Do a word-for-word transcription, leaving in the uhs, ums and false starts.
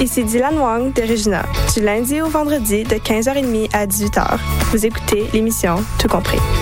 Ici Dylan Wang de Regina, du lundi au vendredi de quinze heures trente à dix-huit heures. Vous écoutez l'émission Tout compris.